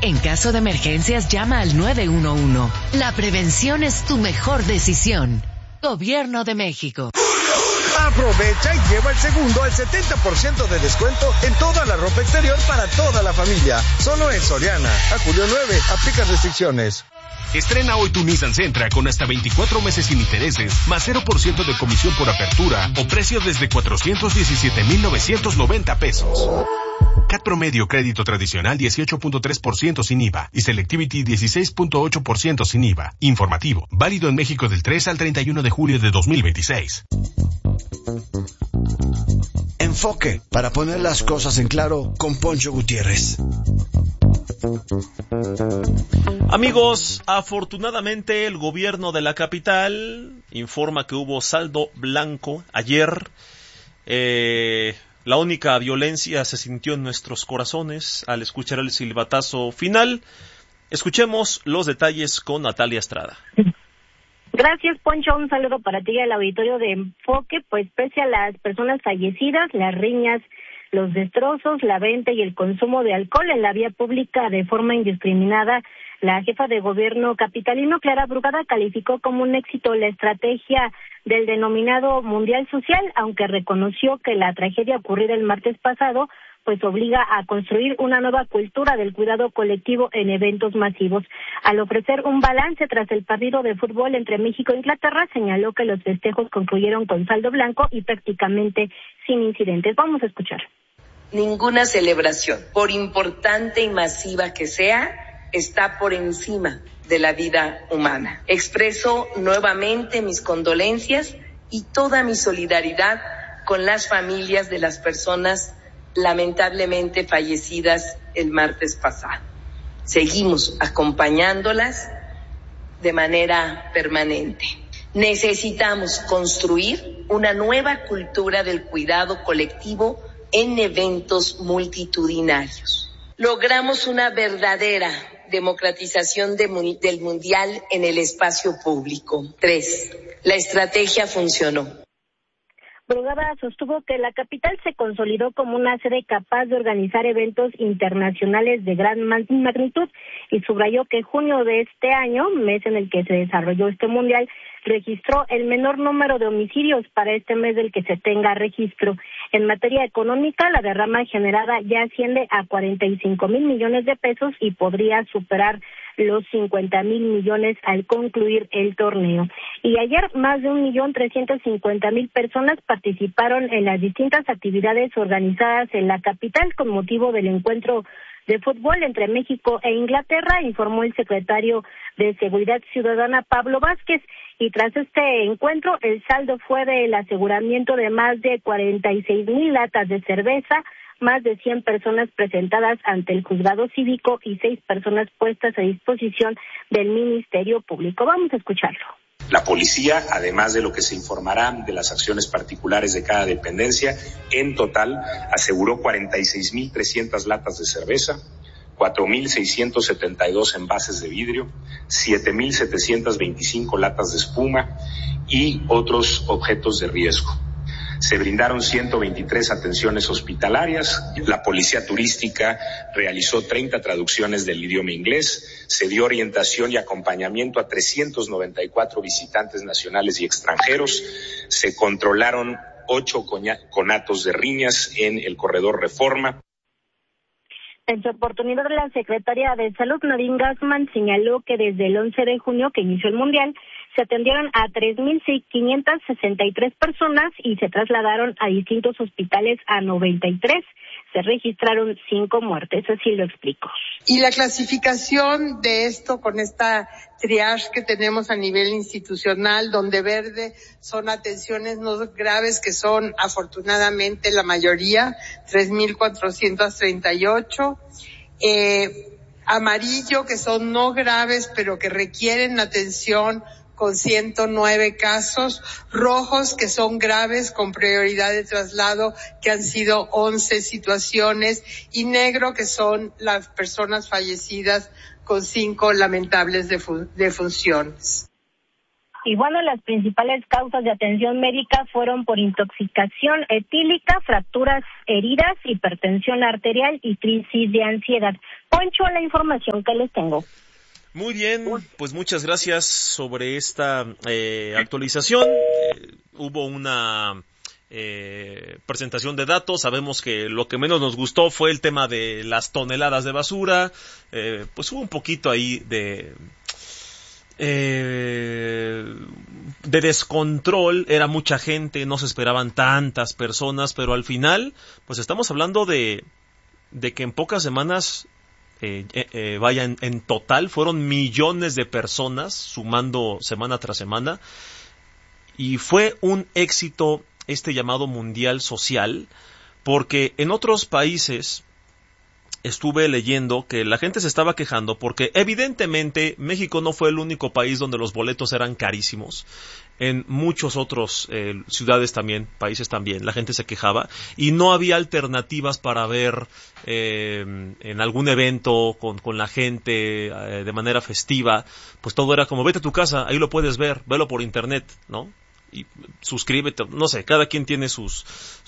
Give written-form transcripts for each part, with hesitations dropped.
En caso de emergencias, llama al 911. La prevención es tu mejor decisión. Gobierno de México. Aprovecha y lleva el segundo al 70% de descuento en toda la ropa exterior para toda la familia. Solo en Soriana. A julio 9. Aplica restricciones. Estrena hoy tu Nissan Sentra con hasta 24 meses sin intereses, más 0% de comisión por apertura o precio desde 417,990 pesos. CAT promedio crédito tradicional 18.3% sin IVA y Selectivity 16.8% sin IVA. Informativo, válido en México del 3 al 31 de julio de 2026. Enfoque, para poner las cosas en claro, con Poncho Gutiérrez. Amigos, afortunadamente el gobierno de la capital informa que hubo saldo blanco ayer. La única violencia se sintió en nuestros corazones al escuchar el silbatazo final. Escuchemos los detalles con Natalia Estrada. Gracias, Poncho. Un saludo para ti y al auditorio de Enfoque. Pues pese a las personas fallecidas, las riñas, los destrozos, la venta y el consumo de alcohol en la vía pública de forma indiscriminada, la jefa de gobierno capitalino, Clara Brugada, calificó como un éxito la estrategia del denominado Mundial Social, aunque reconoció que la tragedia ocurrida el martes pasado pues obliga a construir una nueva cultura del cuidado colectivo en eventos masivos. Al ofrecer un balance tras el partido de fútbol entre México e Inglaterra, señaló que los festejos concluyeron con saldo blanco y prácticamente sin incidentes. Vamos a escuchar. Ninguna celebración, por importante y masiva que sea, está por encima de la vida humana. Expreso nuevamente mis condolencias y toda mi solidaridad con las familias de las personas lamentablemente fallecidas el martes pasado. Seguimos acompañándolas de manera permanente. Necesitamos construir una nueva cultura del cuidado colectivo en eventos multitudinarios. Logramos una verdadera democratización del mundial en el espacio público. 3. La estrategia funcionó. Brugada sostuvo que la capital se consolidó como una sede capaz de organizar eventos internacionales de gran magnitud y subrayó que junio de este año, mes en el que se desarrolló este mundial, registró el menor número de homicidios para este mes del que se tenga registro. En materia económica, la derrama generada ya asciende a 45,000 millones de pesos y podría superar los 50,000 millones al concluir el torneo. Y ayer más de 1,350,000 personas participaron en las distintas actividades organizadas en la capital con motivo del encuentro de fútbol entre México e Inglaterra, informó el secretario de Seguridad Ciudadana Pablo Vázquez. Y tras este encuentro, el saldo fue del aseguramiento de más de 46,000 latas de cerveza, más de 100 personas presentadas ante el juzgado cívico y 6 personas puestas a disposición del Ministerio Público. Vamos a escucharlo. La policía, además de lo que se informará de las acciones particulares de cada dependencia, en total aseguró 46,300 latas de cerveza, 4,672 envases de vidrio, 7,725 latas de espuma y otros objetos de riesgo. Se brindaron 123 atenciones hospitalarias. La policía turística realizó 30 traducciones del idioma inglés. Se dio orientación y acompañamiento a 394 visitantes nacionales y extranjeros. Se controlaron 8 conatos de riñas en el corredor Reforma. En su oportunidad, la secretaria de Salud, Nadine Gassman, señaló que desde el 11 de junio que inició el Mundial, se atendieron a 3,563 personas y se trasladaron a distintos hospitales a 93. Se registraron 5 muertes, así lo explico. Y la clasificación de esto con esta triage que tenemos a nivel institucional, donde verde son atenciones no graves, que son afortunadamente la mayoría, 3,438. Amarillo, que son no graves, pero que requieren atención, con 109 casos, rojos que son graves con prioridad de traslado, que han sido 11 situaciones, y negro que son las personas fallecidas con 5 lamentables defunciones. Y bueno, las principales causas de atención médica fueron por intoxicación etílica, fracturas, heridas, hipertensión arterial y crisis de ansiedad. Poncho, la información que les tengo. Muy bien, pues muchas gracias sobre esta actualización. Hubo una presentación de datos. Sabemos que lo que menos nos gustó fue el tema de las toneladas de basura. Pues hubo un poquito ahí de descontrol, era mucha gente, no se esperaban tantas personas, pero al final, pues estamos hablando de que en pocas semanas, en total, fueron millones de personas, sumando semana tras semana, y fue un éxito este llamado Mundial Social, porque en otros países estuve leyendo que la gente se estaba quejando porque evidentemente México no fue el único país donde los boletos eran carísimos. En muchos otros ciudades también, países también, la gente se quejaba y no había alternativas para ver en algún evento con la gente de manera festiva. Pues todo era como, vete a tu casa, ahí lo puedes ver, velo por internet, ¿no? Y suscríbete, no sé, cada quien tiene sus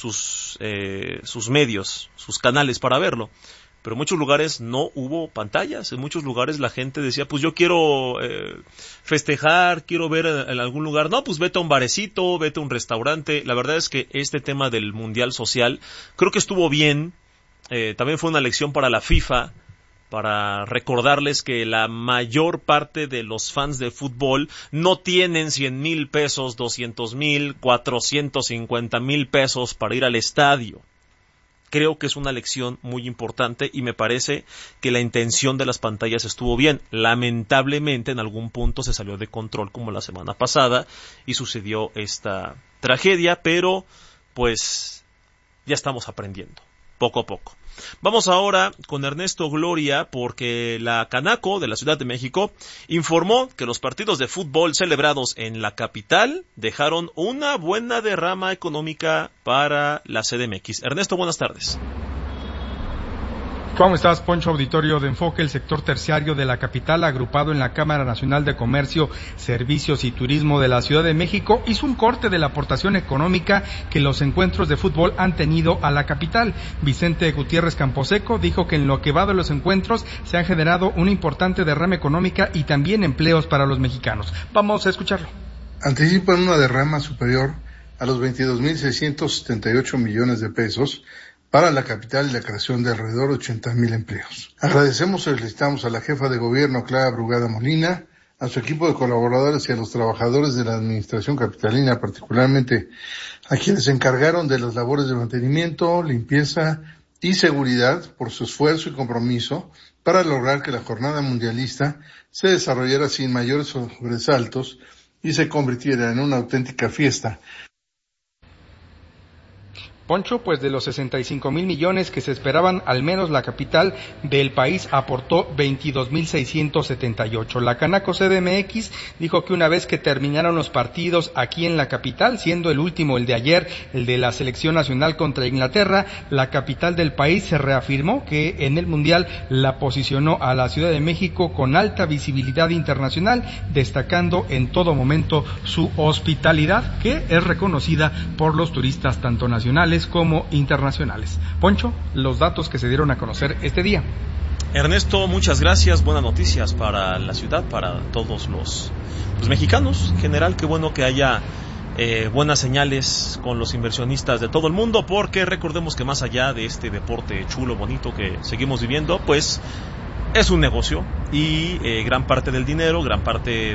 medios, sus canales para verlo. Pero en muchos lugares no hubo pantallas, en muchos lugares la gente decía, pues yo quiero festejar, quiero ver en algún lugar, no, pues vete a un barecito, vete a un restaurante. La verdad es que este tema del Mundial Social creo que estuvo bien, también fue una lección para la FIFA, para recordarles que la mayor parte de los fans de fútbol no tienen 100,000 pesos, 200,000, 450,000 pesos para ir al estadio. Creo que es una lección muy importante y me parece que la intención de las pantallas estuvo bien. Lamentablemente en algún punto se salió de control como la semana pasada y sucedió esta tragedia, pero pues ya estamos aprendiendo poco a poco. Vamos ahora con Ernesto Gloria porque la Canaco de la Ciudad de México informó que los partidos de fútbol celebrados en la capital dejaron una buena derrama económica para la CDMX. Ernesto, buenas tardes. ¿Cómo estás, Poncho? Auditorio de Enfoque, el sector terciario de la capital, agrupado en la Cámara Nacional de Comercio, Servicios y Turismo de la Ciudad de México, hizo un corte de la aportación económica que los encuentros de fútbol han tenido a la capital. Vicente Gutiérrez Camposeco dijo que en lo que va de los encuentros se han generado una importante derrama económica y también empleos para los mexicanos. Vamos a escucharlo. Anticipan una derrama superior a los 22,678 millones de pesos para la capital y la creación de alrededor de 80,000 empleos. Agradecemos y felicitamos a la jefa de gobierno, Clara Brugada Molina, a su equipo de colaboradores y a los trabajadores de la administración capitalina, particularmente a quienes se encargaron de las labores de mantenimiento, limpieza y seguridad por su esfuerzo y compromiso para lograr que la jornada mundialista se desarrollara sin mayores sobresaltos y se convirtiera en una auténtica fiesta. Poncho, pues de los 65,000 millones que se esperaban, al menos la capital del país aportó 22,678. La Canaco CDMX dijo que una vez que terminaron los partidos aquí en la capital, siendo el último el de ayer, el de la selección nacional contra Inglaterra, la capital del país se reafirmó que en el Mundial la posicionó a la Ciudad de México con alta visibilidad internacional, destacando en todo momento su hospitalidad, que es reconocida por los turistas tanto nacionales como internacionales. Poncho, los datos que se dieron a conocer este día. Ernesto, muchas gracias. Buenas noticias para la ciudad, para todos los mexicanos en general. Qué bueno que haya buenas señales con los inversionistas de todo el mundo, porque recordemos que más allá de este deporte chulo, bonito que seguimos viviendo, pues es un negocio y gran parte del dinero, gran parte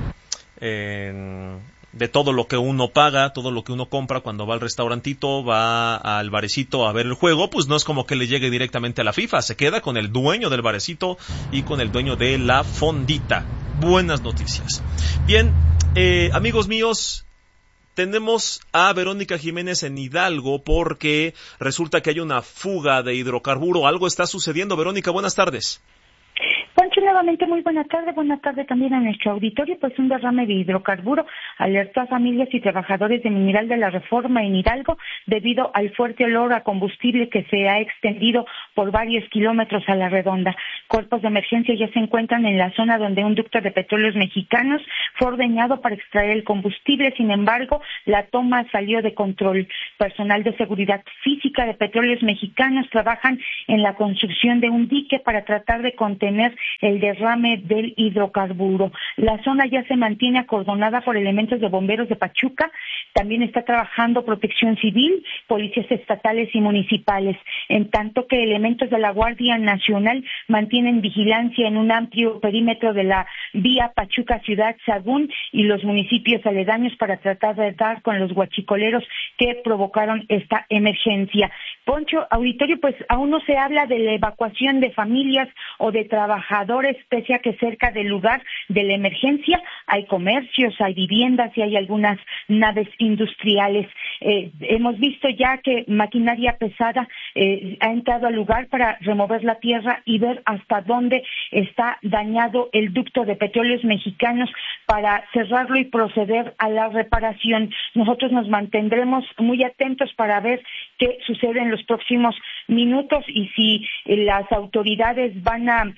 de todo lo que uno paga, todo lo que uno compra cuando va al restaurantito, va al barecito a ver el juego, pues no es como que le llegue directamente a la FIFA, se queda con el dueño del barecito y con el dueño de la fondita. Buenas noticias. Bien, amigos míos, tenemos a Verónica Jiménez en Hidalgo porque resulta que hay una fuga de hidrocarburo. Algo está sucediendo. Verónica, buenas tardes. Poncho, nuevamente muy buena tarde también a nuestro auditorio. Pues un derrame de hidrocarburo alertó a familias y trabajadores de Mineral de la Reforma en Hidalgo debido al fuerte olor a combustible que se ha extendido por varios kilómetros a la redonda. Cuerpos de emergencia ya se encuentran en la zona donde un ducto de Petróleos Mexicanos fue ordeñado para extraer el combustible. Sin embargo, la toma salió de control. Personal de seguridad física de Petróleos Mexicanos trabajan en la construcción de un dique para tratar de contener el derrame del hidrocarburo. La zona ya se mantiene acordonada por elementos de bomberos de Pachuca. También está trabajando Protección Civil, policías estatales y municipales, en tanto que elementos de la Guardia Nacional mantienen vigilancia en un amplio perímetro de la vía Pachuca Ciudad Sagún y los municipios aledaños para tratar de dar con los huachicoleros que provocaron esta emergencia. Poncho, auditorio, pues aún no se habla de la evacuación de familias o de trabajadores, pese a que cerca del lugar de la emergencia hay comercios, hay viviendas y hay algunas naves industriales. Hemos visto ya que maquinaria pesada ha entrado al lugar para remover la tierra y ver hasta dónde está dañado el ducto de Petróleos Mexicanos para cerrarlo y proceder a la reparación. Nosotros nos mantendremos muy atentos para ver qué sucede en los próximos minutos y si las autoridades van a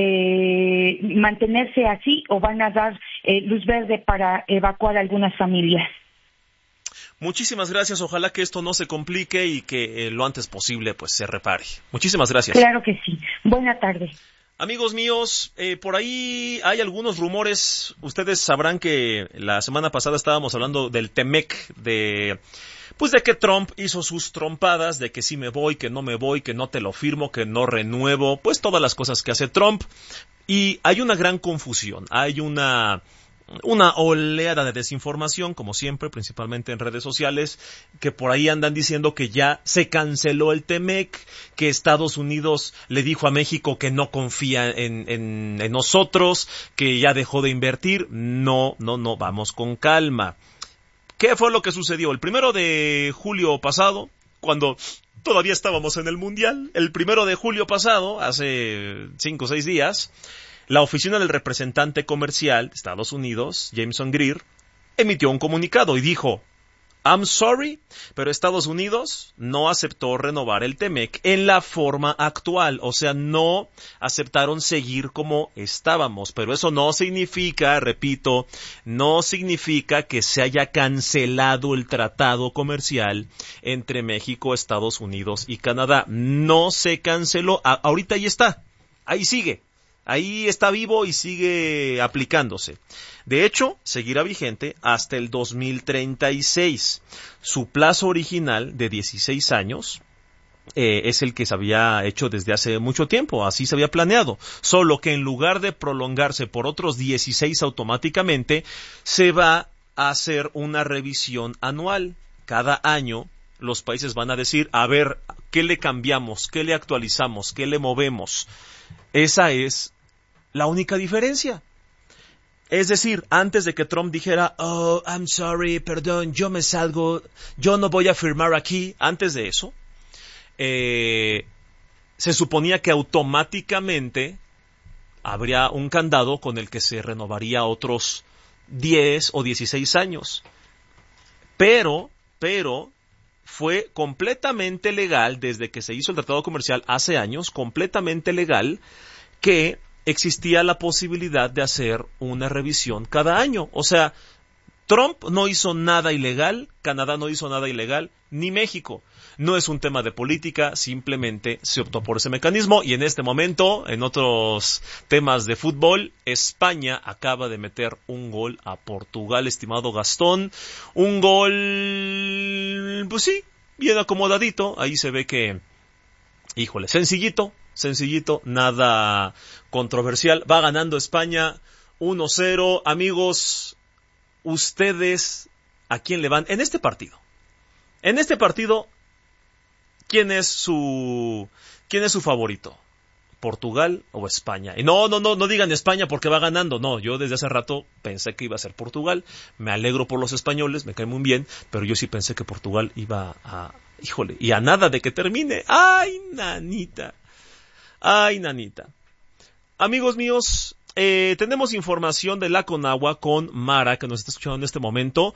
mantenerse así o van a dar luz verde para evacuar algunas familias. Muchísimas gracias. Ojalá que esto no se complique y que lo antes posible pues se repare. Muchísimas gracias. Claro que sí. Buena tarde. Amigos míos, por ahí hay algunos rumores. Ustedes sabrán que la semana pasada estábamos hablando del TEMEC, de que Trump hizo sus trompadas, de que sí me voy, que no me voy, que no te lo firmo, que no renuevo, pues todas las cosas que hace Trump. Y hay una gran confusión, hay una oleada de desinformación, como siempre, principalmente en redes sociales, que por ahí andan diciendo que ya se canceló el TEMEC, que Estados Unidos le dijo a México que no confía en nosotros, que ya dejó de invertir. No, vamos con calma. ¿Qué fue lo que sucedió? El 1 de julio pasado, cuando todavía estábamos en el Mundial, el 1 de julio pasado, hace 5 o 6 días, la oficina del representante comercial de Estados Unidos, Jameson Greer, emitió un comunicado y dijo: I'm sorry, pero Estados Unidos no aceptó renovar el TEMEC en la forma actual, o sea, no aceptaron seguir como estábamos, pero eso no significa, repito, no significa que se haya cancelado el tratado comercial entre México, Estados Unidos y Canadá. No se canceló, ahorita ahí está, ahí sigue. Ahí está vivo y sigue aplicándose. De hecho, seguirá vigente hasta el 2036. Su plazo original de 16 años es el que se había hecho desde hace mucho tiempo, así se había planeado. Solo que en lugar de prolongarse por otros 16 automáticamente, se va a hacer una revisión anual. Cada año los países van a decir, a ver, ¿qué le cambiamos? ¿Qué le actualizamos? ¿Qué le movemos? Esa es la única diferencia. Es decir, antes de que Trump dijera, oh, I'm sorry, perdón, yo me salgo, yo no voy a firmar aquí, antes de eso, se suponía que automáticamente habría un candado con el que se renovaría otros 10 o 16 años. Pero fue completamente legal, desde que se hizo el tratado comercial hace años, completamente legal, que existía la posibilidad de hacer una revisión cada año. O sea, Trump no hizo nada ilegal, Canadá no hizo nada ilegal, ni México. No es un tema de política, simplemente se optó por ese mecanismo y en este momento, en otros temas de fútbol, España acaba de meter un gol a Portugal, estimado Gastón. Un gol, pues sí, bien acomodadito. Ahí se ve que, híjole, sencillito, nada controversial. Va ganando España 1-0. Amigos, ustedes, ¿a quién le van en este partido? En este partido, ¿quién es su favorito? ¿Portugal o España? Y no digan España porque va ganando. No, yo desde hace rato pensé que iba a ser Portugal. Me alegro por los españoles, me cae muy bien, pero yo sí pensé que Portugal iba a... Híjole, y a nada de que termine. ¡Ay, nanita! Amigos míos, tenemos información de la Conagua con Mara, que nos está escuchando en este momento.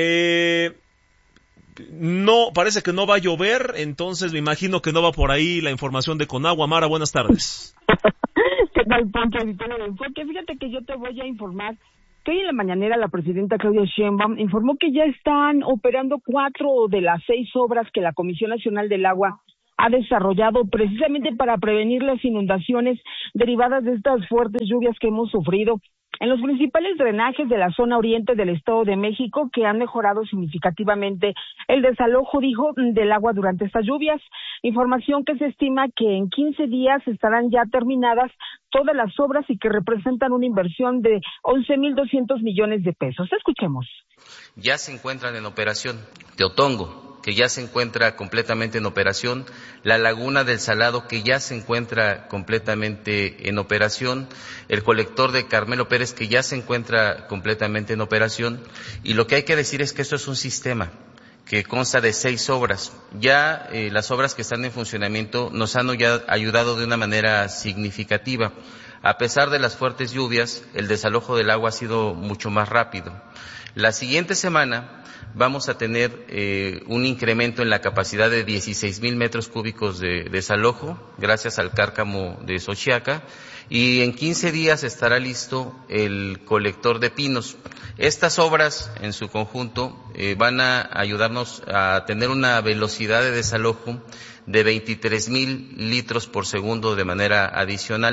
No, parece que no va a llover, entonces me imagino que no va por ahí la información de Conagua. Mara, buenas tardes. ¿Qué tal, Poncho? Porque fíjate que yo te voy a informar que hoy en la mañanera la presidenta Claudia Sheinbaum informó que ya están operando 4 de las 6 obras que la Comisión Nacional del Agua ha desarrollado precisamente para prevenir las inundaciones derivadas de estas fuertes lluvias que hemos sufrido en los principales drenajes de la zona oriente del Estado de México, que han mejorado significativamente el desalojo, dijo, del agua durante estas lluvias. Información que se estima que en 15 días estarán ya terminadas todas las obras y que representan una inversión de 11,200 millones de pesos. Escuchemos. Ya se encuentran en operación Teotongo, que ya se encuentra completamente en operación, la Laguna del Salado, que ya se encuentra completamente en operación, el colector de Carmelo Pérez, que ya se encuentra completamente en operación, y lo que hay que decir es que esto es un sistema que consta de 6 obras. Ya las obras que están en funcionamiento nos han ya ayudado de una manera significativa. A pesar de las fuertes lluvias, el desalojo del agua ha sido mucho más rápido. La siguiente semana vamos a tener un incremento en la capacidad de 16,000 metros cúbicos de desalojo, gracias al cárcamo de Xochiaca, y en 15 días estará listo el colector de pinos. Estas obras, en su conjunto, van a ayudarnos a tener una velocidad de desalojo de 23,000 litros por segundo de manera adicional.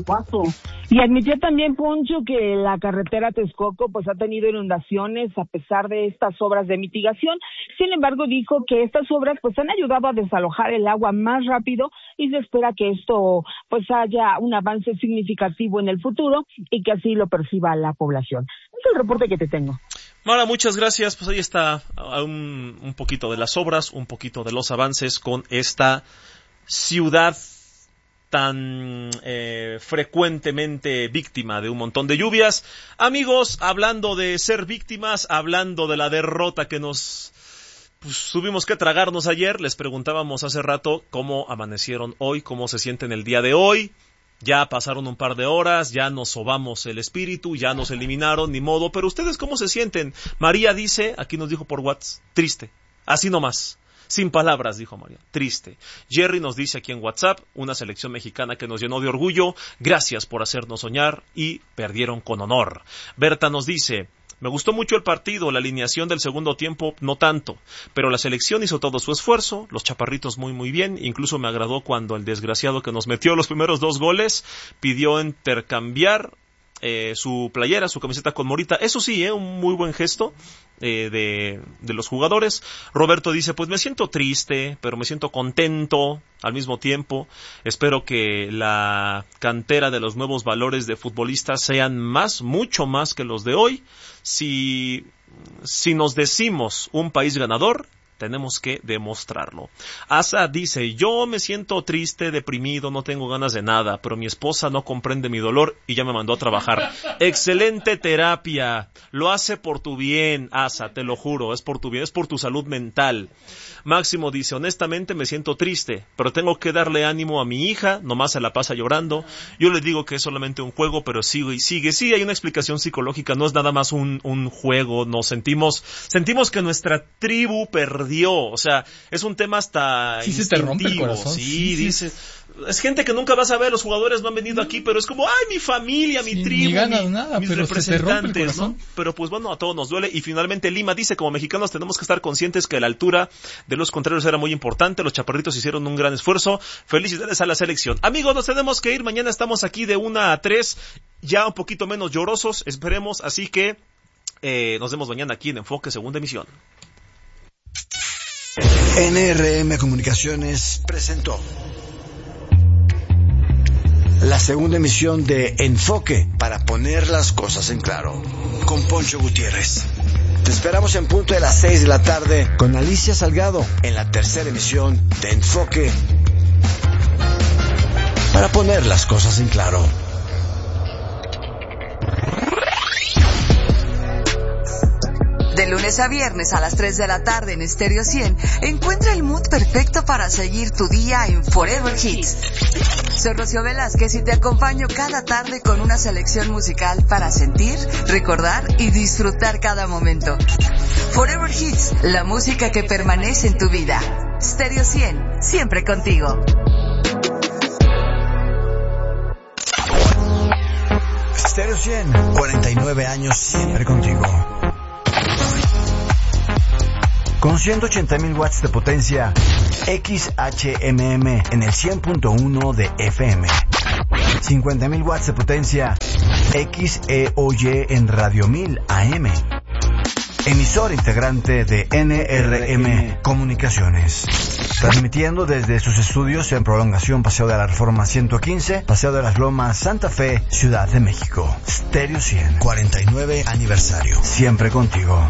Y admitió también, Poncho, que la carretera Texcoco pues ha tenido inundaciones a pesar de estas obras de mitigación. Sin embargo, dijo que estas obras pues han ayudado a desalojar el agua más rápido y se espera que esto pues haya un avance significativo en el futuro y que así lo perciba la población. Es el reporte que te tengo. Mara, muchas gracias. Pues ahí está un poquito de las obras, un poquito de los avances con esta ciudad tan frecuentemente víctima de un montón de lluvias. Amigos, hablando de ser víctimas, hablando de la derrota que nos tuvimos que tragarnos ayer, les preguntábamos hace rato cómo amanecieron hoy, cómo se sienten el día de hoy. Ya pasaron un par de horas, ya nos sobamos el espíritu, ya nos eliminaron, ni modo, pero ustedes cómo se sienten. María dice, aquí nos dijo por WhatsApp, triste, así nomás. Sin palabras, dijo María. Triste. Jerry nos dice aquí en WhatsApp, una selección mexicana que nos llenó de orgullo. Gracias por hacernos soñar y perdieron con honor. Berta nos dice, me gustó mucho el partido, la alineación del segundo tiempo no tanto, pero la selección hizo todo su esfuerzo, los chaparritos muy bien, incluso me agradó cuando el desgraciado que nos metió los primeros 2 goles pidió intercambiar su playera, su camiseta con Morita. Eso sí, un muy buen gesto de los jugadores. Roberto dice, pues me siento triste, pero me siento contento al mismo tiempo. Espero que la cantera de los nuevos valores de futbolistas sean mucho más que los de hoy. Si nos decimos un país ganador, tenemos que demostrarlo. Asa dice, yo me siento triste, deprimido, no tengo ganas de nada, pero mi esposa no comprende mi dolor y ya me mandó a trabajar. Excelente terapia, lo hace por tu bien, Asa, te lo juro, es por tu bien, es por tu salud mental. Máximo dice, honestamente me siento triste, pero tengo que darle ánimo a mi hija, nomás se la pasa llorando. Yo le digo que es solamente un juego, pero sigue y sigue. Sí, hay una explicación psicológica, no es nada más un juego, nos sentimos que nuestra tribu perdió. O sea, es un tema hasta sí, se te rompe el corazón. Sí, dice, es gente que nunca vas a ver, los jugadores no han venido aquí, pero es como, ay, mi familia, mi tribu, ni ganas nada, mis pero representantes, ¿no? Pero pues bueno, a todos nos duele. Y finalmente Lima dice, como mexicanos tenemos que estar conscientes que la altura de los contrarios era muy importante, los chaparritos hicieron un gran esfuerzo. Felicidades a la selección. Amigos, nos tenemos que ir, mañana estamos aquí de 1 a 3, ya un poquito menos llorosos, esperemos, así que nos vemos mañana aquí en Enfoque, segunda emisión. NRM Comunicaciones presentó la segunda emisión de Enfoque, para poner las cosas en claro, con Poncho Gutiérrez. Te esperamos en punto de las 6 de la tarde con Alicia Salgado en la tercera emisión de Enfoque, para poner las cosas en claro. De lunes a viernes a las 3 de la tarde en Stereo 100, encuentra el mood perfecto para seguir tu día en Forever Hits. Soy Rocío Velázquez y te acompaño cada tarde con una selección musical para sentir, recordar y disfrutar cada momento. Forever Hits, la música que permanece en tu vida. Stereo 100, siempre contigo. Stereo 100, 49 años siempre contigo. Con 180,000 watts de potencia, XHMM en el 100.1 de FM. 50,000 watts de potencia, XEOY en Radio 1000 AM. Emisor integrante de NRM Comunicaciones. Transmitiendo desde sus estudios en Prolongación Paseo de la Reforma 115, Paseo de las Lomas, Santa Fe, Ciudad de México. Stereo 100, 49 aniversario. Siempre contigo.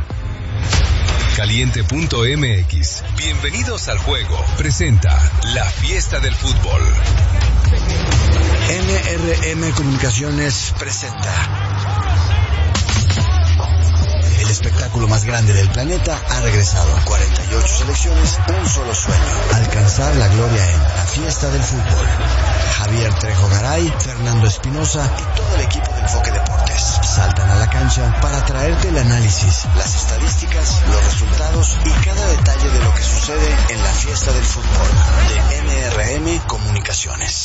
Caliente.mx. Bienvenidos al juego. Presenta la fiesta del fútbol. NRM Comunicaciones presenta el espectáculo más grande del planeta. Ha regresado. 48 selecciones, un solo sueño: alcanzar la gloria en la fiesta del fútbol. Javier Trejo Garay, Fernando Espinosa y todo el equipo de Enfoque Deportes saltan a la cancha para traerte el análisis, las estadísticas, los resultados y cada detalle de lo que sucede en la fiesta del fútbol de NRM Comunicaciones.